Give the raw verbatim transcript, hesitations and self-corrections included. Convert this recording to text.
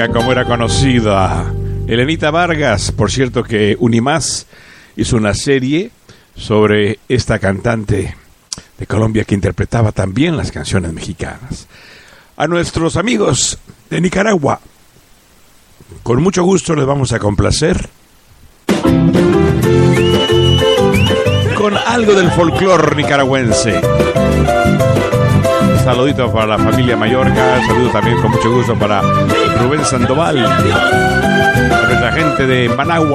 música como era conocida. Elenita Vargas, por cierto que Unimás hizo una serie sobre esta cantante de Colombia que interpretaba también las canciones mexicanas. A nuestros amigos de Nicaragua, con mucho gusto les vamos a complacer con algo del folclore nicaragüense. Saludito para la familia Mallorca, saludo también con mucho gusto para Rubén Sandoval, para nuestra gente de Managua.